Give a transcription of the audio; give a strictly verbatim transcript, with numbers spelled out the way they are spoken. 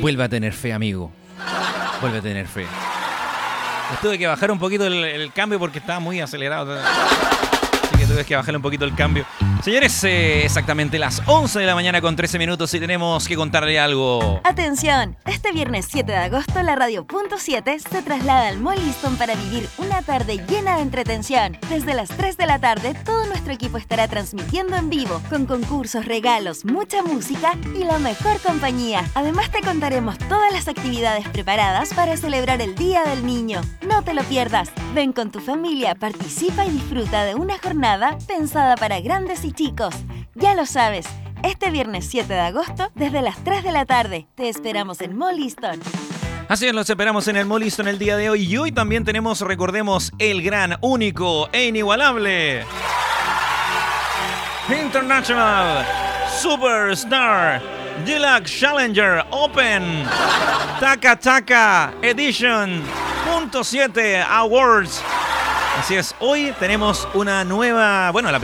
Vuelve a tener fe, amigo. Vuelve a tener fe. Pues tuve que bajar un poquito el, el cambio porque estaba muy acelerado. Así que tuve que bajarle un poquito el cambio. Señores, eh, exactamente las once de la mañana con trece minutos y tenemos que contarle algo. ¡Atención! Este viernes siete de agosto la Radio Punto siete se traslada al Mall Easton para vivir una tarde llena de entretención. Desde las tres de la tarde, todo nuestro equipo estará transmitiendo en vivo, con concursos, regalos, mucha música y la mejor compañía. Además te contaremos todas las actividades preparadas para celebrar el Día del Niño. No te lo pierdas. Ven con tu familia, participa y disfruta de una jornada pensada para grandes y chicos. Ya lo sabes, este viernes siete de agosto, desde las tres de la tarde, te esperamos en Mall Easton. Así es, los esperamos en el Mall Easton el día de hoy. Y hoy también tenemos, recordemos, el gran, único e inigualable International Superstar Deluxe Challenger Open Taka Taka Edition punto siete Awards. Así es, hoy tenemos una nueva, bueno, la